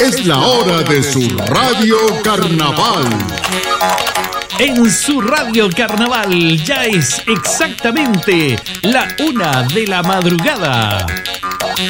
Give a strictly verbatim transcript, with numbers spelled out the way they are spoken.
Es la hora de su Radio Carnaval. En su Radio Carnaval ya es exactamente la una de la madrugada.